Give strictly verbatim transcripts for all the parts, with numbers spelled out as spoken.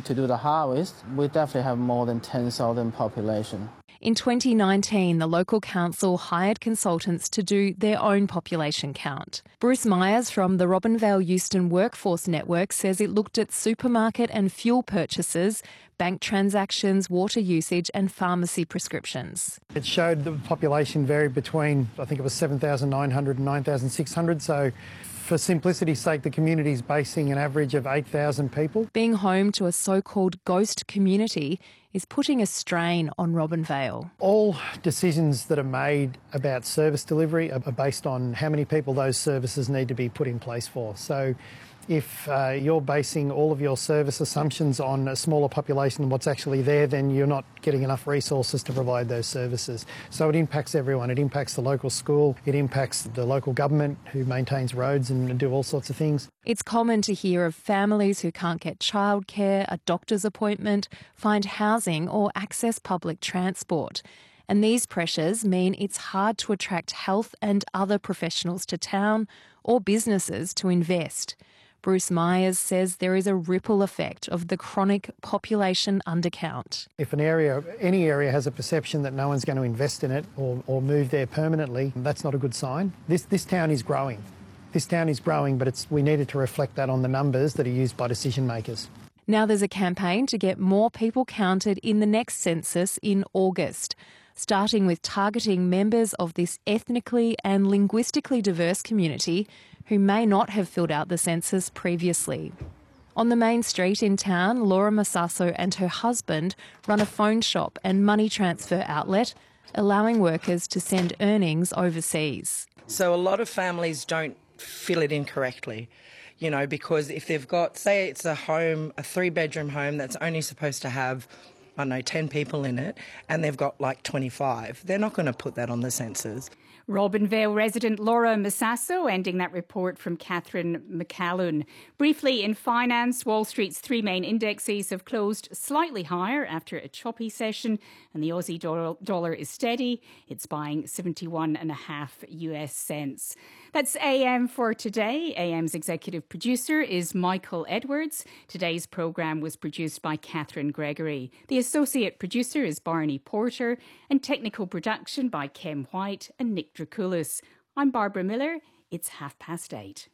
to do the harvest, we definitely have more than ten thousand population. In twenty nineteen, the local council hired consultants to do their own population count. Bruce Myers from the Robinvale Euston Workforce Network says it looked at supermarket and fuel purchases, bank transactions, water usage and pharmacy prescriptions. It showed the population varied between, I think it was seven thousand nine hundred and nine thousand six hundred, so for simplicity's sake, the community is basing an average of eight thousand people. Being home to a so-called ghost community is putting a strain on Robinvale. All decisions that are made about service delivery are based on how many people those services need to be put in place for. So if uh, you're basing all of your service assumptions on a smaller population than what's actually there, then you're not getting enough resources to provide those services. So it impacts everyone. It impacts the local school, it impacts the local government who maintains roads and do all sorts of things. It's common to hear of families who can't get childcare, a doctor's appointment, find housing or access public transport. And these pressures mean it's hard to attract health and other professionals to town or businesses to invest. Bruce Myers says there is a ripple effect of the chronic population undercount. If an area, any area has a perception that no one's going to invest in it or, or move there permanently, that's not a good sign. This, this town is growing. This town is growing, but it's, we needed to reflect that on the numbers that are used by decision makers. Now there's a campaign to get more people counted in the next census in August, starting with targeting members of this ethnically and linguistically diverse community who may not have filled out the census previously. On the main street in town, Laura Massasso and her husband run a phone shop and money transfer outlet, allowing workers to send earnings overseas. So a lot of families don't fill it in correctly, you know, because if they've got, say it's a home, a three-bedroom home that's only supposed to have, I don't know, ten people in it, and they've got like twenty-five, they're not going to put that on the census. Robinvale resident Laura Massasso ending that report from Catherine McCallum. Briefly, in finance, Wall Street's three main indexes have closed slightly higher after a choppy session, and the Aussie dollar is steady. It's buying seventy-one and a half US cents. That's A M for today. A M's executive producer is Michael Edwards. Today's programme was produced by Catherine Gregory. The associate producer is Barney Porter, and technical production by Kem White and Nick Draculis. I'm Barbara Miller. It's half past eight.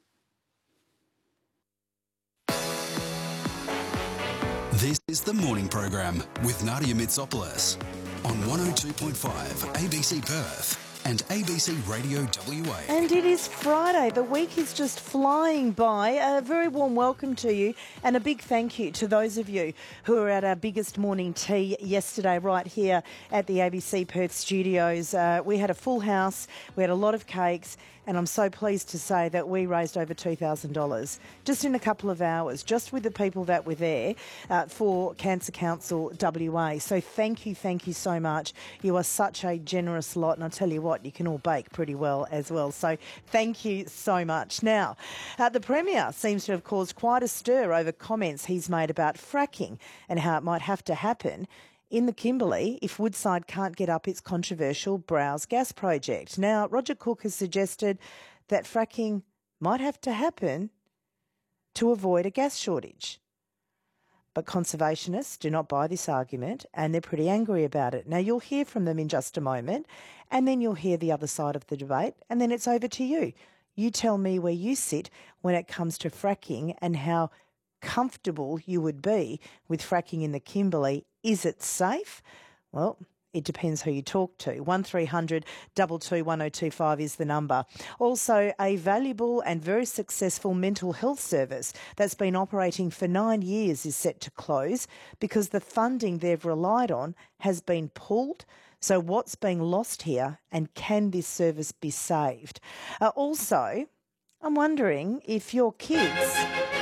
This is the morning program with Nadia Mitsopoulos on one oh two point five A B C Perth and A B C Radio W A. And it is Friday. The week is just flying by. A very warm welcome to you and a big thank you to those of you who were at our biggest morning tea yesterday right here at the A B C Perth studios. Uh, we had a full house. We had a lot of cakes. And I'm so pleased to say that we raised over two thousand dollars just in a couple of hours, just with the people that were there uh, for Cancer Council W A. So thank you, thank you so much. You are such a generous lot. And I'll tell you what, you can all bake pretty well as well. So thank you so much. Now, uh, the Premier seems to have caused quite a stir over comments he's made about fracking and how it might have to happen in the Kimberley if Woodside can't get up its controversial Browse gas project. Now, Roger Cook has suggested that fracking might have to happen to avoid a gas shortage. But conservationists do not buy this argument and they're pretty angry about it. Now, you'll hear from them in just a moment and then you'll hear the other side of the debate and then it's over to you. You tell me where you sit when it comes to fracking and how comfortable you would be with fracking in the Kimberley. Is it safe? Well, it depends who you talk to. one three hundred two two one oh two five is the number. Also, a valuable and very successful mental health service that's been operating for nine years is set to close because the funding they've relied on has been pulled. So what's being lost here and can this service be saved? Uh, also, I'm wondering if your kids,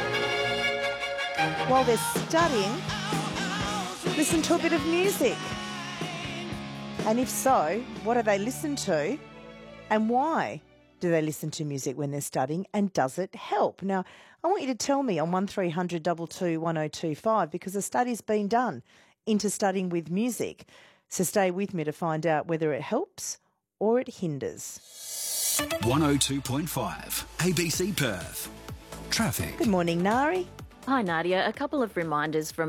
while they're studying, listen to a bit of music. And if so, what do they listen to and why do they listen to music when they're studying and does it help? Now, I want you to tell me on one three hundred two two one oh two five because a study's been done into studying with music. So stay with me to find out whether it helps or it hinders. one oh two point five A B C Perth. Traffic. Good morning, Nari. Hi Nadia, a couple of reminders from